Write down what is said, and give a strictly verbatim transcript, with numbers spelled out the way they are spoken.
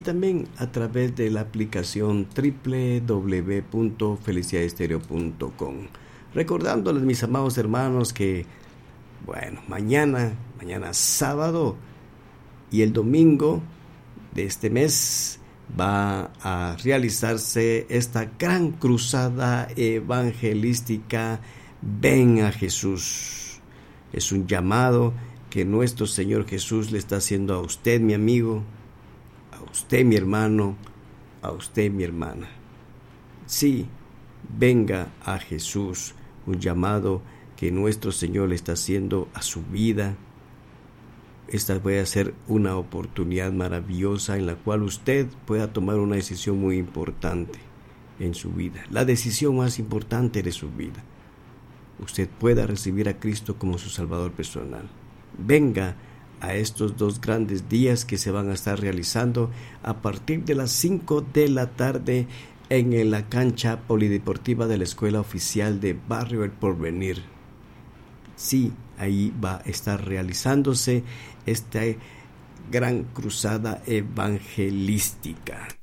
también a través de la aplicación doble u doble u doble u punto felicidad estéreo punto com. Recordándoles, mis amados hermanos, que bueno, mañana, mañana sábado y el domingo de este mes va a realizarse esta gran cruzada evangelística. Ven a Jesús. Es un llamado que nuestro Señor Jesús le está haciendo a usted, mi amigo, a usted, mi hermano, a usted, mi hermana. Sí, venga a Jesús, un llamado que nuestro Señor le está haciendo a su vida. Esta puede ser una oportunidad maravillosa en la cual usted pueda tomar una decisión muy importante en su vida, la decisión más importante de su vida. Usted pueda recibir a Cristo como su Salvador personal. Venga a estos dos grandes días que se van a estar realizando a partir de las cinco de la tarde en la cancha polideportiva de la Escuela Oficial de Barrio El Porvenir. Sí, ahí va a estar realizándose esta gran cruzada evangelística.